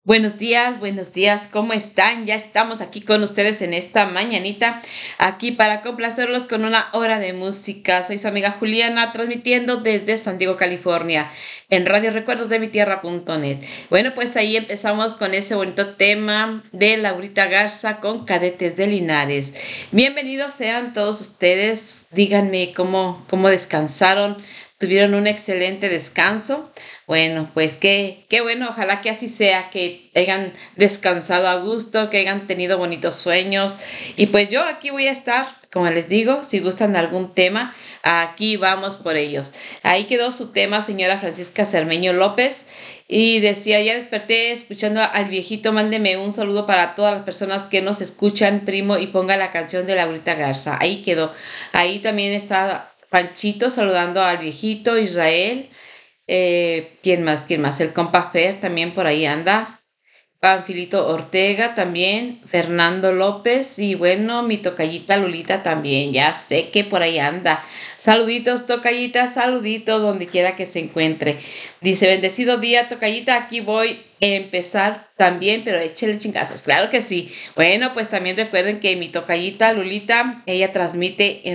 Buenos días, ¿cómo están? Ya estamos aquí con ustedes en esta mañanita, aquí para complacerlos con una hora de música. Soy su amiga Juliana, transmitiendo desde San Diego, California, en Radio Recuerdos de mi Tierra.net. Bueno, pues ahí empezamos con ese bonito tema de Laurita Garza con Cadetes de Linares. Bienvenidos sean todos ustedes. Díganme cómo descansaron. ¿Tuvieron un excelente descanso? Bueno, pues qué bueno, ojalá que así sea, que hayan descansado a gusto, que hayan tenido bonitos sueños. Y pues yo aquí voy a estar, como les digo, si gustan algún tema, aquí vamos por ellos. Ahí quedó su tema, señora Francisca Cermeño López. Y decía, ya desperté escuchando al viejito, mándeme un saludo para todas las personas que nos escuchan, primo, y ponga la canción de Laurita Garza. Ahí quedó. Ahí también está Panchito saludando al viejito, Israel. ¿Quién más? ¿Quién más? El compa Fer también por ahí anda. Panfilito Ortega también. Fernando López. Y bueno, mi tocallita Lulita también. Ya sé que por ahí anda. Saluditos, tocallita, saluditos donde quiera que se encuentre. Dice, bendecido día, tocallita. Aquí voy a empezar también, pero échele chingazos. Claro que sí. Bueno, pues también recuerden que mi tocallita Lulita, ella transmite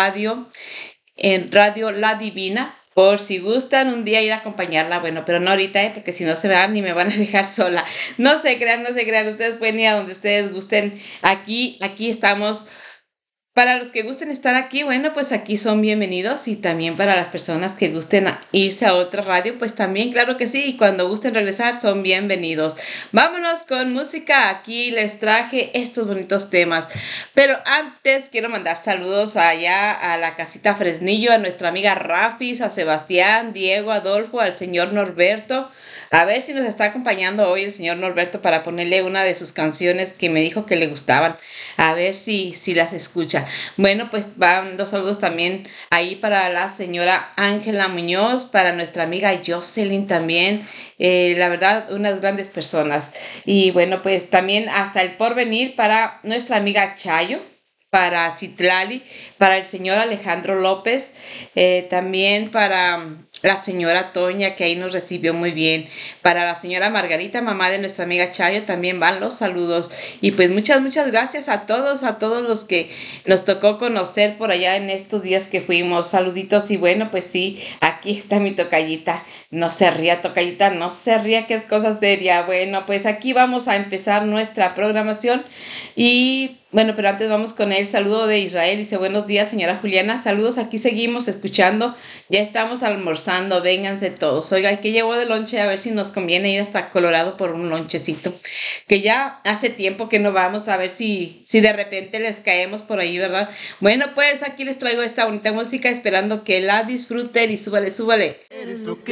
en Radio La Divina, por si gustan un día ir a acompañarla, bueno, pero no ahorita, porque si no se van y me van a dejar sola. No se crean, ustedes pueden ir a donde ustedes gusten. Aquí estamos. Para los que gusten estar aquí, bueno, pues aquí son bienvenidos y también para las personas que gusten irse a otra radio, pues también, claro que sí, y cuando gusten regresar son bienvenidos. Vámonos con música, aquí les traje estos bonitos temas, pero antes quiero mandar saludos allá a la casita Fresnillo, a nuestra amiga Rafis, a Sebastián, Diego, Adolfo, al señor Norberto. A ver si nos está acompañando hoy el señor Norberto para ponerle una de sus canciones que me dijo que le gustaban. A ver si las escucha. Bueno, pues van dos saludos también ahí para la señora Ángela Muñoz, para nuestra amiga Jocelyn también. La verdad, unas grandes personas. Y bueno, pues también hasta el porvenir para nuestra amiga Chayo, para Citlali, para el señor Alejandro López, también para la señora Toña, que ahí nos recibió muy bien, para la señora Margarita, mamá de nuestra amiga Chayo, también van los saludos. Y pues muchas gracias a todos los que nos tocó conocer por allá en estos días que fuimos. Saluditos y bueno, pues sí, aquí está mi tocallita. No se ría, tocallita, no se ría, que es cosa seria. Bueno, pues aquí vamos a empezar nuestra programación y bueno, pero antes vamos con el saludo de Israel. Dice, buenos días, señora Juliana. Saludos, aquí seguimos escuchando. Ya estamos almorzando, vénganse todos. Oiga, ¿qué llevo de lonche? A ver si nos conviene ir hasta Colorado por un lonchecito. Que ya hace tiempo que no vamos, a ver si de repente les caemos por ahí, ¿verdad? Bueno, pues aquí les traigo esta bonita música, esperando que la disfruten y súbale, súbale. Eres lo que